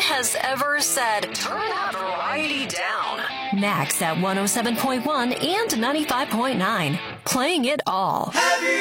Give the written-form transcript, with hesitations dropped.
has ever said, turn that variety down. Max at 107.1 and 95.9. Playing it all.